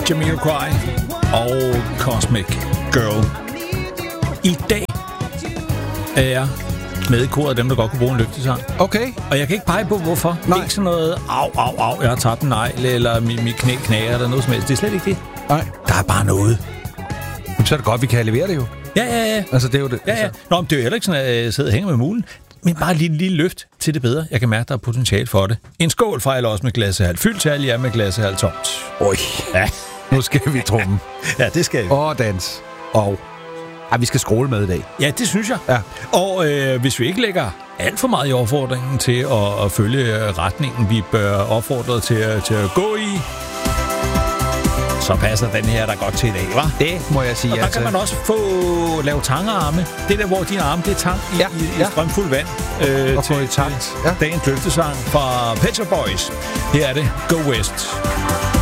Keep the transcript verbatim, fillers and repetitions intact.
Jamiroquai og Cosmic Girl. I dag er jeg med i koret af dem, der godt kunne bruge en løftesang. Okay. Og jeg kan ikke pege på, hvorfor. Nej. Ikke sådan noget, au, au, au, jeg har tabt en negl, eller mit, mit knæ knager, eller noget som helst. Det er slet ikke det. Nej. Der er bare noget. Men så er det godt, vi kan levere det jo. Ja, ja, ja. Altså, det er jo det. Ja, ja. Altså. Nå, men det er jo heller ikke sådan, at jeg sidder og hænger med mulen. Men bare lige en lille løft til det bedre. Jeg kan mærke, der er potentiale for det. En skål fejler også med glas halvt fyldt, til alle jer med glas halvt tomt. Oj. Ja. Nu skal vi trumme. Ja, det skal vi. Og dans. Og ja, vi skal skråle med i dag. Ja, det synes jeg. Ja. Og øh, hvis vi ikke lægger alt for meget i opfordringen til at, at følge retningen, vi bør opfordre til, at, til at gå i, så passer den her der godt til i dag, hva'? Det må jeg sige. Og der altså. kan man også få lave tangarme. Det der, hvor dine arme, det er tang i, Ja, i, i ja. strømfuld vand. Øh, Og få til, i takt. Ja. Dagens løftesang fra Pet Shop Boys. Her er det Go West.